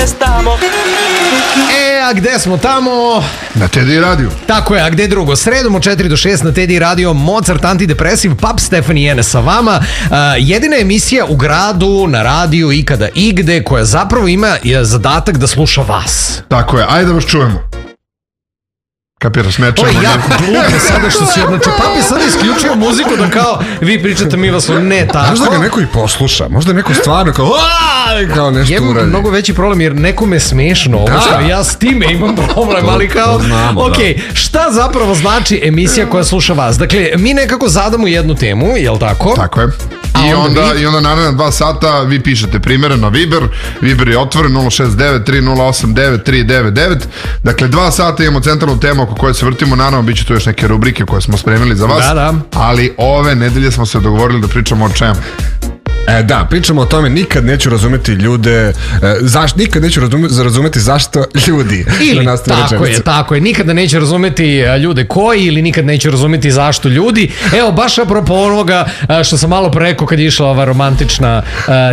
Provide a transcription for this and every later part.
A gde smo tamo? Na Teddy Radio. Tako je, a gde drugo? Sredom od 4 do 6 na Teddy Radio, Mozart Antidepresiv, Pap Stefani Jene sa vama. Jedina emisija u gradu, na radiju, ikada igde, koja zapravo ima zadatak da sluša vas. Tako je, ajde da vas čujemo. Kapiraš, ne čujemo. Ovo je jako glupo sada što si znači, Pap je sada isključio muziku da kao vi pričate, mi vas ne tako. Možda ga neko i posluša, možda neko stvarno kao nešto uradi. Je mnogo veći problem jer nekome je smešno ovo što ja s time imam problem, ali kao ok, šta zapravo znači emisija koja sluša vas? Dakle, mi nekako zadamo jednu temu, jel tako? Tako je. I onda naravno 2 sata vi pišete primjere na Viber. Viber je otvoren 069-308-9399. Dakle, 2 sata imamo centralnu temu oko koje se vrtimo. Naravno, bit će tu još neke rubrike koje smo spremili za vas. Da. Ali ove nedelje smo se dogovorili da pričamo o čemu. Da, pričamo o tome, nikad neću razumeti ljude, nikad neću razumeti zašto ljudi. Ili, tako je, nikada neću razumeti ljude koji ili nikad neću razumeti zašto ljudi. Evo, baš apropo onoga što sam malo rekao kad je išla ova romantična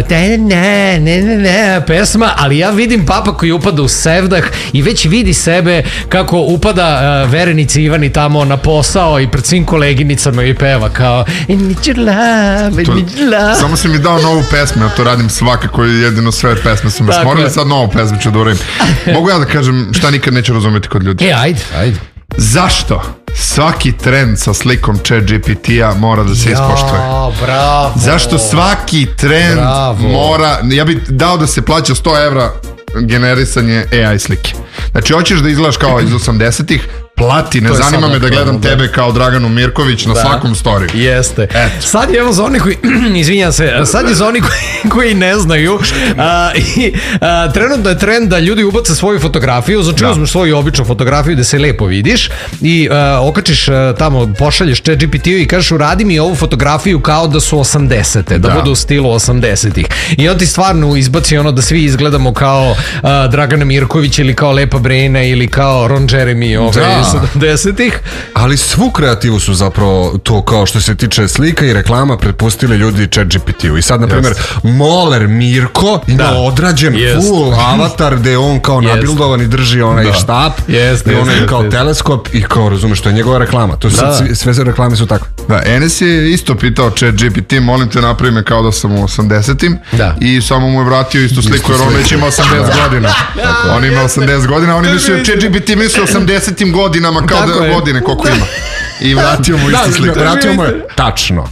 pesma, ali ja vidim Papa koji upada u sevdah i već vidi sebe kako upada Verenici Ivani tamo na posao i pred svim koleginicama i peva kao I need your love, I need your love. Samo si mi dao novu pesmu, ja to radim svakako i jedino sve pesme su me smorili, sad novu pesmu ću da uradim. Mogu ja da kažem šta nikad neću razumjeti kod ljudi? Ajde. Zašto svaki trend sa slikom ChatGPT-a mora da se ispoštuje? Bravo. Zašto svaki trend mora, ja bih dao da se plaća 100 evra generisanje AI slike. Znači, hoćeš da izgledaš kao iz 80-ih, plati, ne zanima me da gledam tebe kao Draganu Mirković na svakom storiju. Jeste. Sad je evo za oni koji, izvinjam se, sad je za oni koji ne znaju, trenutno je trend da ljudi ubace svoju fotografiju, znači uzmeš svoju običnu fotografiju da se lepo vidiš i okačiš tamo, pošalješ ChatGPT-u i kažeš uradi mi ovu fotografiju kao da su 80-te, da budu u stilu 80-ih. I on ti stvarno izbaci ono da svi izgledamo kao Dragana Mirković ili kao Lepa Brena ili kao Ron Jeremy 70-ih. Ali svu kreativu su zapravo to kao što se tiče slika i reklama prepustili ljudi ChatGPT-u. I sad, na primjer, Moler Mirko ima odrađen full avatar gde je on kao nabildovan i drži onaj štap i onaj kao teleskop i kao razumeš što je njegova reklama. To su sve reklame su takve. Da, Enes je isto pitao ChatGPT, molim te napravi me kao da sam u 80-im i samo mu je vratio istu sliku jer on već ima 80 godina. On ima 80 godina, on je mislio ChatGPT mislio 80-im godinama kao da godine koliko ima. I vratio mu istu sliku. Vratio mu je tačno.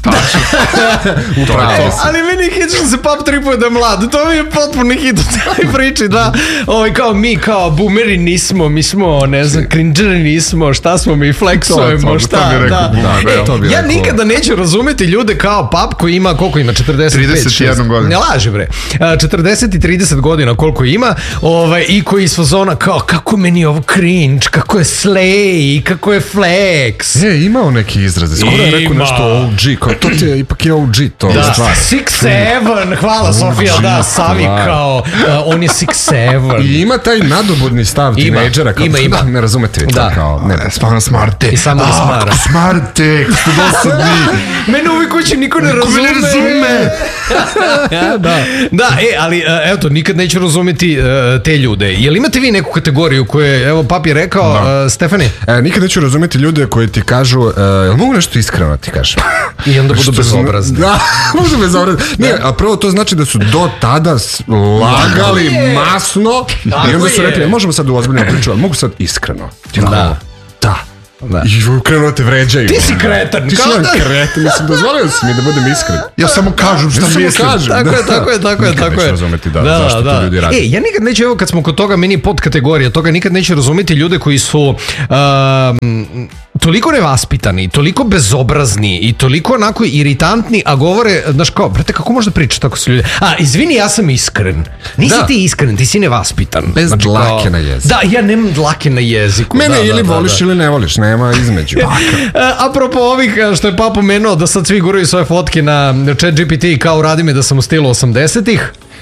Ali meni je hit što se Pap tripuje da je mlad. To mi je potpuno hit u cijeloj priči, da. Kao mi kao boomeri nismo, mi smo, ne znam, cringeri nismo, šta smo mi flexujemo, šta, da. Ja nikada neću razumeti ljude kao Pap koji ima, koliko ima, 31 godina. Ne laži bre. 40 i 30 godina koliko ima i koji iz fazona kao kako meni je ovo cringe, kako je slay, kako je flex. Imao neki izraze, skoro je rekao nešto OG, kao to ti je ipak je OG to. Da, 6'7", hvala Sofija, da, Savi kao, on je 6'7". I ima taj nadobudni stav tinejdžera, kao ne razumete vi to, kao, ne, stvarno smarte. I samo da smara. Smarte, kako su dosadni. Mene u ovoj kući niko ne razume. Da, ali eto, nikad neću razumeti te ljude. Jel imate vi neku kategoriju koje, evo, Pap je rekao, Stefani? Nikad neću razumeti ljude koji ti kažu, jel mogu nešto iskreno ti kažem? I onda budu bezobrazni. Da, budu bezobrazni. Ne, a prvo to znači da su do tada lagali masno i onda su rekli, možemo sad u ozbiljnu priču, ali mogu sad iskreno. Da. I krenuo te vređaju. Ti si kretan. Ti si kretan, mislim, dozvolio si mi da budem iskren. Ja samo kažem šta mislim. Tako je. Nikad neću razumeti zašto to ljudi radi. Ja nikad neću, evo kad smo kod toga, meni podkategorija toga, nikad neću razumeti ljude koji su toliko nevaspitani, toliko bezobrazni i toliko onako iritantni, a govore, znaš kao, brate, kako možda pričati tako su ljudi? Izvini, ja sam iskren. Nisi ti iskren, ti si nevaspitan. Bez dlake na jeziku. Da, ja nemam dlake na jeziku. Mene ili voliš ili ne voliš, nema između. Apropo ovih, što je Pap pomenuo da sad svi guraju svoje fotke na ChatGPT kao radi me da sam u stilu 80-ih.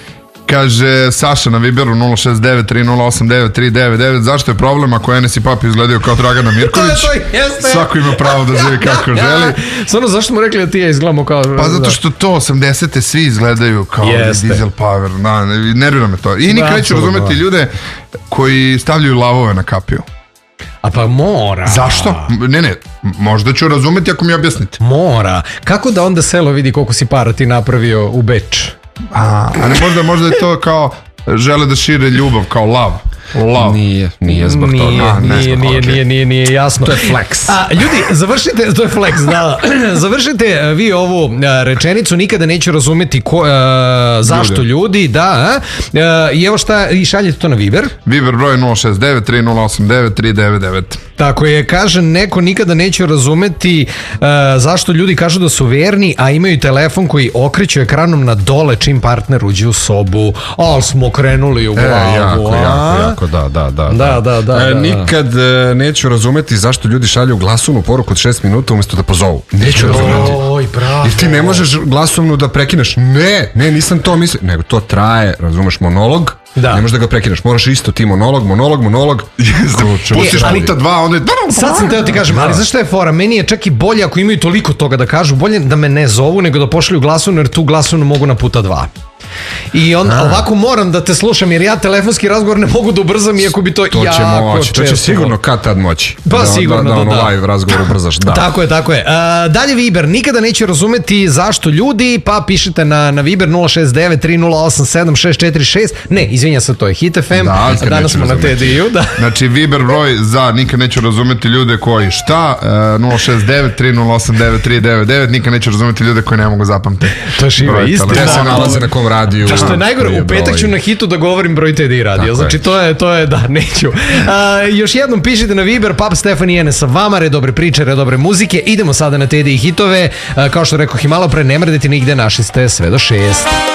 Kaže Saša na Viberu 069-3089-399. Zašto je problem ako Enes i Papi izgledaju kao Dragana Mirković? Svako ima pravo da živi kako želi. Stvarno, zašto mu rekli da ti ja izgledamo kao... Pa zato što to 80-te svi izgledaju kao Diesel Power. Nervira me to. I nikad neću razumeti ljude koji stavljaju lavove na kapiju. A pa mora. Zašto? Ne, možda ću razumeti ako mi objasnite. Mora. Kako da onda selo vidi koliko si para ti napravio u Beč? A ne možda je to kao žele da šire ljubav, kao love. Nije zbog toga. Nije jasno. To je flex. Ljudi, završite, to je flex, da. Završite vi ovu rečenicu, nikada neću razumeti zašto ljudi, da. I evo šta, i šaljete to na Viber. Viber broj 069-3089-399. Tako je, kaže neko, nikada neću razumeti zašto ljudi kažu da su verni, a imaju telefon koji okreću ekranom na dole čim partner uđe u sobu. Ali smo krenuli u glavu. Jako, da. Nikad neću razumeti zašto ljudi šalju glasovnu poruku od 6 minuta umjesto da pozovu. Neću razumeti. Jer ti ne možeš glasovnu da prekineš. Ne, nisam to mislio. Nego to traje, razumeš, monolog. Ne možeš da ga prekineš, moraš isto ti monolog. Pustiš puta 2, onda je... Sad sam teo ti kažem, ali znaš šta je fora? Meni je čak i bolje ako imaju toliko toga da kažu, bolje da me ne zovu nego da pošalju glasovnu, jer tu glasovnu mogu na puta 2. I ovako moram da te slušam, jer ja telefonski razgovor ne mogu da ubrzam, iako bi to jako često. To će sigurno kad tad moći. Pa sigurno, da live razgovor ubrzaš, da. Tako je. Dalje Viber, nikada neću razumeti zašto ljudi, pa pišete na Viber 069-3087-646. Ne, izvinja se, to je Hit FM. Danas smo na TDI-u. Znači Viber broj za nikad neću razumeti ljude koji šta, 069-3089-399. Nikad neću razumeti ljude koji ne mogu zapamtiti. To je šiva istina. Gde se nalaze na kom radiju. Što je najgore, u petak ću na Hitu da govorim broj TDI radio. Znači to je da, neću. Još jednom pišite na Viber, Pap Stefan i Enes sa vama, redobre priče, redobre muzike. Idemo sada na TDI hitove. Kao što rekoh i malo pre, ne mrdite nigde, našli ste sve do 6.